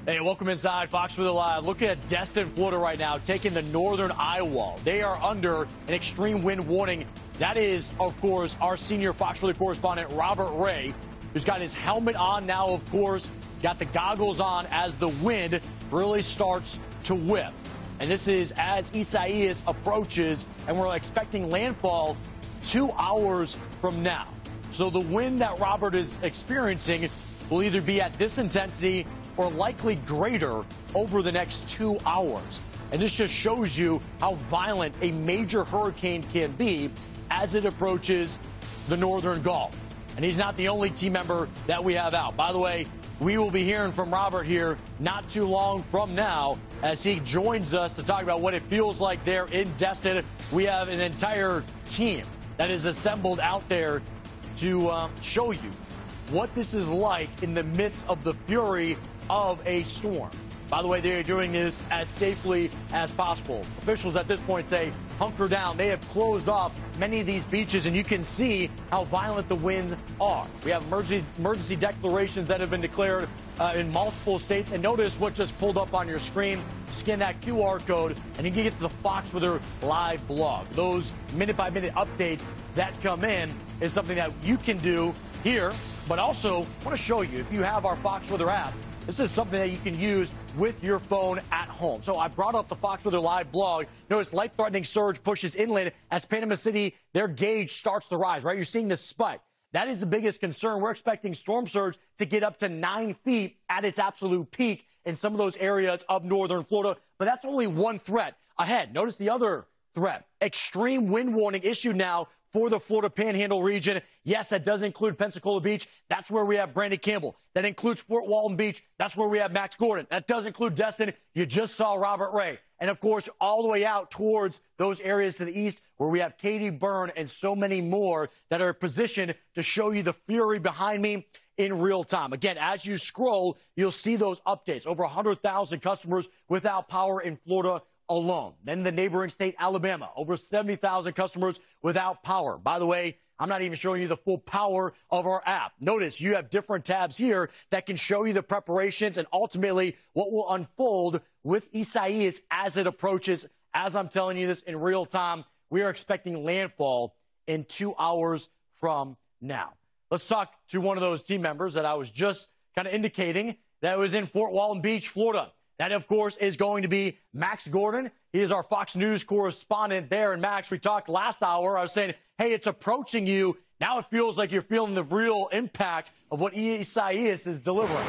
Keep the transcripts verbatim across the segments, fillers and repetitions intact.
Hey, welcome inside Fox Weather Live. Look at Destin, Florida right now, taking the northern eye wall. They are under an extreme wind warning. That is, of course, our senior Fox Weather correspondent, Robert Ray, who's got his helmet on now, of course, got the goggles on as the wind really starts to whip. And this is as Isaias approaches, and we're expecting landfall two hours from now. So the wind that Robert is experiencing will either be at this intensity or likely greater over the next two hours. And this just shows you how violent a major hurricane can be as it approaches the northern Gulf. And he's not the only team member that we have out. By the way, we will be hearing from Robert here not too long from now as he joins us to talk about what it feels like there in Destin. We have an entire team that is assembled out there to uh, show you what this is like in the midst of the fury of a storm. By the way, they are doing this as safely as possible. Officials at this point say hunker down. They have closed off many of these beaches, and you can see how violent the winds are. We have emergency, emergency declarations that have been declared uh, in multiple states. And notice what just pulled up on your screen. Scan that Q R code, and you can get to the Fox Weather Live blog. Those minute-by-minute updates that come in is something that you can do here, but also want to show you, if you have our Fox Weather app, this is something that you can use with your phone at home. So I brought up the Fox Weather Live blog. Notice life-threatening surge pushes inland as Panama City, their gauge starts to rise, right? You're seeing this spike. That is the biggest concern. We're expecting storm surge to get up to nine feet at its absolute peak in some of those areas of northern Florida. But that's only one threat ahead. Notice the other threat. Extreme wind warning issued now for the Florida Panhandle region. Yes, that does include Pensacola Beach. That's where we have Brandon Campbell. That includes Fort Walton Beach. That's where we have Max Gordon. That does include Destin. You just saw Robert Ray. And, of course, all the way out towards those areas to the east where we have Katie Byrne and so many more that are positioned to show you the fury behind me in real time. Again, as you scroll, you'll see those updates. Over one hundred thousand customers without power in Florida alone. Then the neighboring state, Alabama, over seventy thousand customers without power. By the way, I'm not even showing you the full power of our app. Notice you have different tabs here that can show you the preparations and ultimately what will unfold with Isaias as it approaches. As I'm telling you this in real time, we are expecting landfall in two hours from now. Let's talk to one of those team members that I was just kind of indicating that was in Fort Walton Beach, Florida. That, of course, is going to be Max Gordon. He is our Fox News correspondent there. And, Max, we talked last hour. I was saying, hey, it's approaching you. Now it feels like you're feeling the real impact of what Isaias is delivering.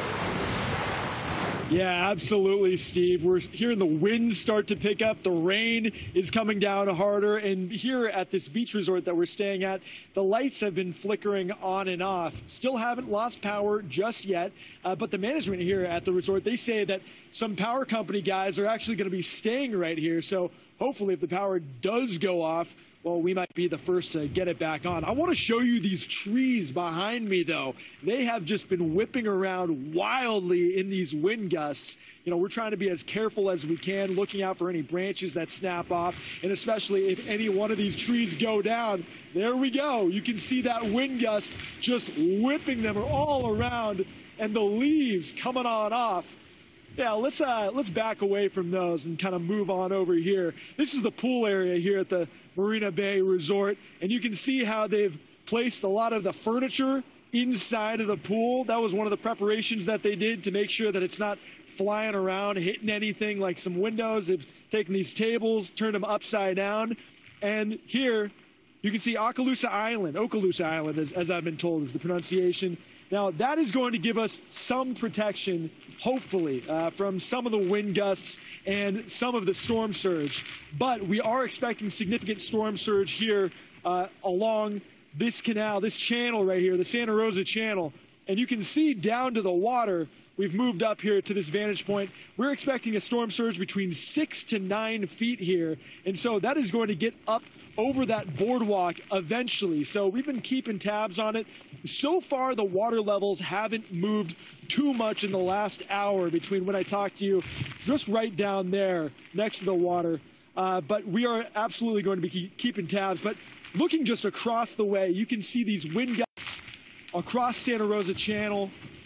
Yeah, absolutely, Steve. We're hearing the wind start to pick up. The rain is coming down harder. And here at this beach resort that we're staying at, the lights have been flickering on and off. Still haven't lost power just yet. Uh, but the management here at the resort, they say that some power company guys are actually going to be staying right here. So hopefully if the power does go off, well, we might be the first to get it back on. I want to show you these trees behind me, though. They have just been whipping around wildly in these wind gusts. You know, we're trying to be as careful as we can, looking out for any branches that snap off, and especially if any one of these trees go down. There we go. You can see that wind gust just whipping them all around, and the leaves coming on off. Yeah, let's uh, let's back away from those and kind of move on over here. This is the pool area here at the Marina Bay Resort, and you can see how they've placed a lot of the furniture inside of the pool. That was one of the preparations that they did to make sure that it's not flying around, hitting anything like some windows. They've taken these tables, turned them upside down, and here you can see Okaloosa Island, Okaloosa Island, as, as I've been told is the pronunciation. Now, that is going to give us some protection, hopefully, uh, from some of the wind gusts and some of the storm surge. But we are expecting significant storm surge here uh, along this canal, this channel right here, the Santa Rosa Channel. And you can see down to the water, we've moved up here to this vantage point. We're expecting a storm surge between six to nine feet here. And so that is going to get up over that boardwalk eventually. So we've been keeping tabs on it. So far, the water levels haven't moved too much in the last hour between when I talked to you, just right down there next to the water. Uh, but we are absolutely going to be keep, keeping tabs. But looking just across the way, you can see these wind gusts across Santa Rosa Channel.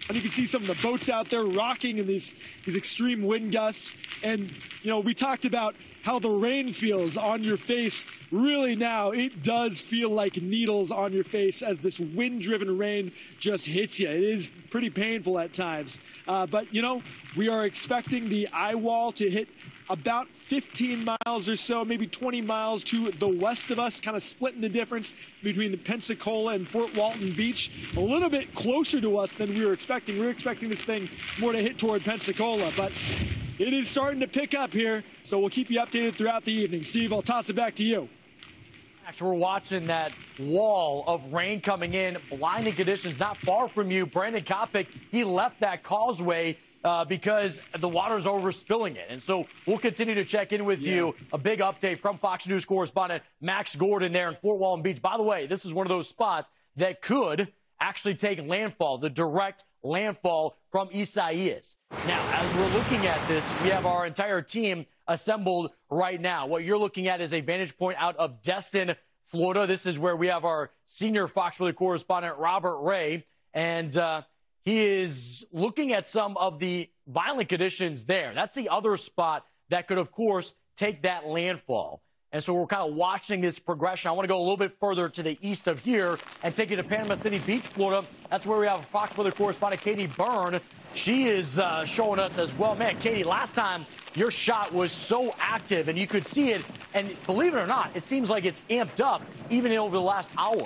And you can see some of the boats out there rocking in these, these extreme wind gusts. And, you know, we talked about how the rain feels on your face. Really now, it does feel like needles on your face as this wind-driven rain just hits you. It is pretty painful at times. Uh, but, you know, we are expecting the eye wall to hit about fifteen miles or so, maybe twenty miles to the west of us, kind of splitting the difference between the Pensacola and Fort Walton Beach. A little bit closer to us than we were expecting. We were expecting this thing more to hit toward Pensacola, but it is starting to pick up here, so we'll keep you updated throughout the evening. Steve, I'll toss it back to you. We're watching that wall of rain coming in, blinding conditions not far from you. Brandon Kopic, he left that causeway uh, because the water's overspilling it. And so we'll continue to check in with yeah. you. A big update from Fox News correspondent Max Gordon there in Fort Walton Beach. By the way, this is one of those spots that could actually take landfall, the direct landfall from Isaias. Now, as we're looking at this, we have our entire team assembled right now. What you're looking at is a vantage point out of Destin, Florida. This is where we have our senior Fox Weather correspondent, Robert Ray, and uh, he is looking at some of the violent conditions there. That's the other spot that could, of course, take that landfall. And so we're kind of watching this progression. I want to go a little bit further to the east of here and take you to Panama City Beach, Florida. That's where we have Fox Weather correspondent Katie Byrne. She is uh, showing us as well. Man, Katie, last time your shot was so active and you could see it. And believe it or not, it seems like it's amped up even over the last hour.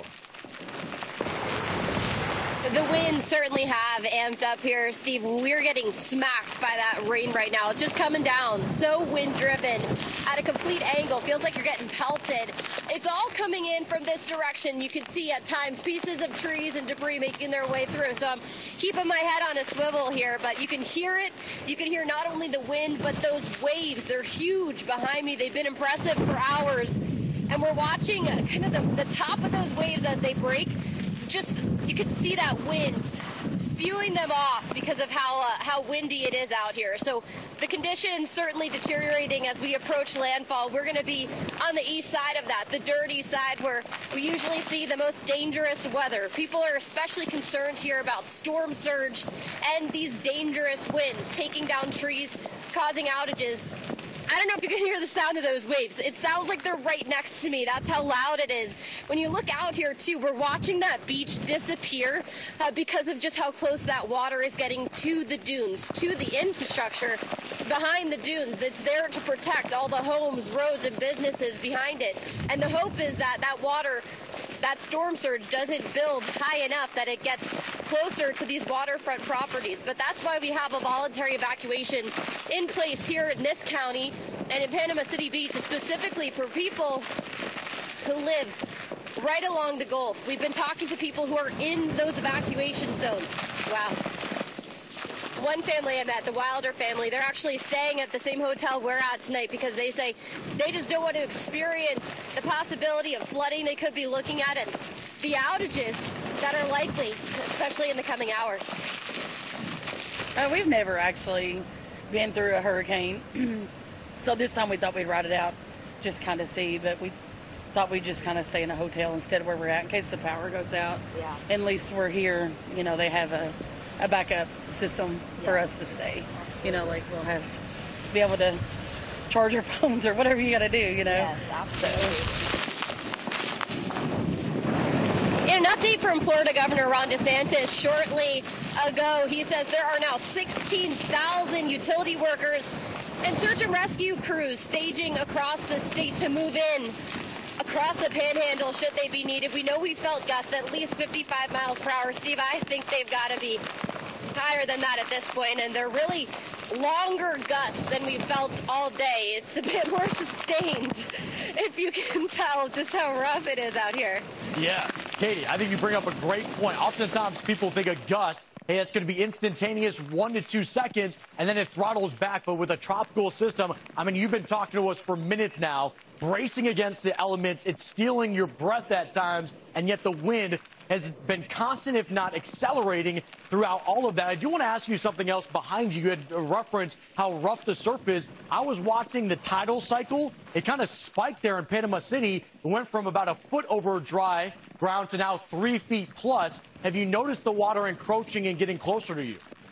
The winds certainly have amped up here, Steve. We're getting smacked by that rain right now. It's just coming down, so wind-driven at a complete angle. Feels like you're getting pelted. It's all coming in from this direction. You can see at times pieces of trees and debris making their way through. So I'm keeping my head on a swivel here, but you can hear it. You can hear not only the wind, but those waves. They're huge behind me. They've been impressive for hours. And we're watching kind of the, the top of those waves as they break. Just, you can see that wind spewing them off because of how uh, how windy it is out here. So the conditions certainly deteriorating as we approach landfall. We're going to be on the east side of that, the dirty side where we usually see the most dangerous weather. People are especially concerned here about storm surge and these dangerous winds taking down trees, causing outages. I don't know if you can hear the sound of those waves. It sounds like they're right next to me. That's how loud it is. When you look out here, too, we're watching that beach disappear uh, because of just how close that water is getting to the dunes, to the infrastructure behind the dunes that's there to protect all the homes, roads, and businesses behind it. And the hope is that that water, that storm surge doesn't build high enough that it gets closer to these waterfront properties. But that's why we have a voluntary evacuation in place here in this county and in Panama City Beach, specifically for people who live right along the Gulf. We've been talking to people who are in those evacuation zones. Wow. One family I met, the Wilder family, they're actually staying at the same hotel we're at tonight because they say they just don't want to experience the possibility of flooding they could be looking at and the outages that are likely, especially in the coming hours. Uh, we've never actually been through a hurricane, so this time we thought we'd ride it out, just kind of see, but we thought we'd just kind of stay in a hotel instead of where we're at in case the power goes out. Yeah. At least we're here, you know, they have a a backup system for yeah. us to stay. You know, like we'll have, be able to charge our phones or whatever you got to do, you know. Yes, absolutely. So. In an update from Florida Governor Ron DeSantis shortly ago, he says there are now sixteen thousand utility workers and search and rescue crews staging across the state to move in across the panhandle should they be needed. We know we felt gusts at least fifty-five miles per hour. Steve, I think they've got to be higher than that at this point, and they're really longer gusts than we felt all day. It's a bit more sustained, if you can tell just how rough it is out here. Yeah, Katie, I think you bring up a great point. Oftentimes people think a gust, hey, it's going to be instantaneous, one to two seconds, and then it throttles back. But with a tropical system, I mean, you've been talking to us for minutes now, bracing against the elements. It's stealing your breath at times, and yet the wind has been constant, if not accelerating, throughout all of that. I do want to ask you something else behind you. You had referenced how rough the surf is. I was watching the tidal cycle. It kind of spiked there in Panama City. It went from about a foot over dry ground to now three feet plus. Have you noticed the water encroaching and getting closer to you?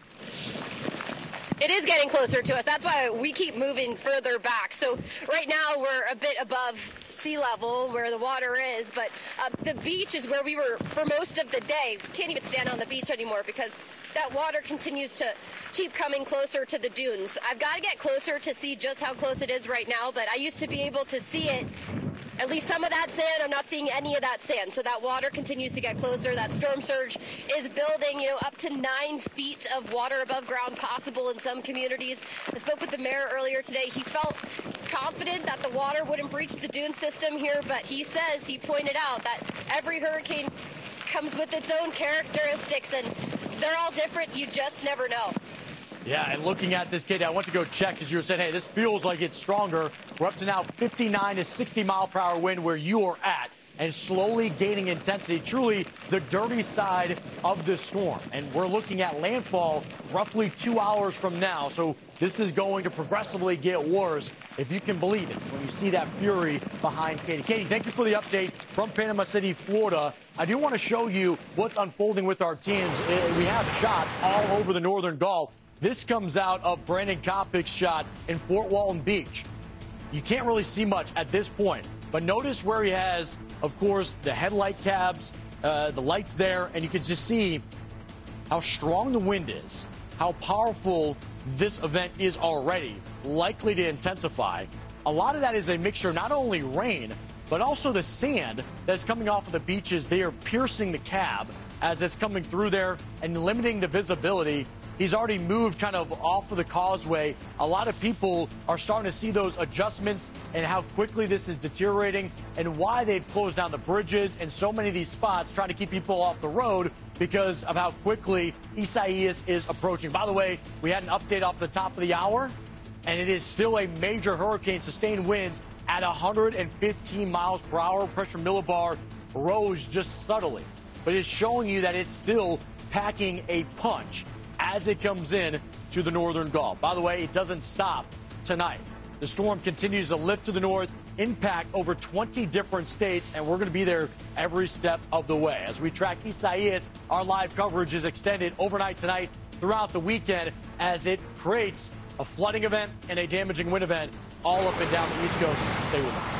It is getting closer to us. That's why we keep moving further back. So right now we're a bit above sea level where the water is, but uh, the beach is where we were for most of the day. We can't even stand on the beach anymore because that water continues to keep coming closer to the dunes. I've got to get closer to see just how close it is right now, but I used to be able to see it. At least some of that sand, I'm not seeing any of that sand. So that water continues to get closer. That storm surge is building, you know, up to nine feet of water above ground possible in some communities. I spoke with the mayor earlier today. He felt confident that the water wouldn't breach the dune system here, but he says, he pointed out that every hurricane comes with its own characteristics, and they're all different. You just never know. Yeah, and looking at this, Katie, I went to go check because you were saying, hey, this feels like it's stronger. We're up to now fifty-nine to sixty mile per hour wind where you are at, and slowly gaining intensity. Truly the dirty side of the storm. And we're looking at landfall roughly two hours from now. So this is going to progressively get worse, if you can believe it, when you see that fury behind Katie. Katie, thank you for the update from Panama City, Florida. I do want to show you what's unfolding with our teams. We have shots all over the northern Gulf. This comes out of Brandon Kopic's shot in Fort Walton Beach. You can't really see much at this point, but notice where he has, of course, the headlight cabs, uh, the lights there, and you can just see how strong the wind is, how powerful this event is already, likely to intensify. A lot of that is a mixture of not only rain, but also the sand that's coming off of the beaches. They are piercing the cab as it's coming through there and limiting the visibility. He's already moved kind of off of the causeway. A lot of people are starting to see those adjustments and how quickly this is deteriorating and why they've closed down the bridges and so many of these spots trying to keep people off the road because of how quickly Isaias is approaching. By the way, we had an update off the top of the hour, and it is still a major hurricane. Sustained winds at one hundred fifteen miles per hour. Pressure millibar rose just subtly, but it's showing you that it's still packing a punch as it comes in to the northern Gulf. By the way, it doesn't stop tonight. The storm continues to lift to the north, impact over twenty different states, and we're going to be there every step of the way. As we track Isaias, our live coverage is extended overnight tonight throughout the weekend as it creates a flooding event and a damaging wind event all up and down the East Coast. Stay with us.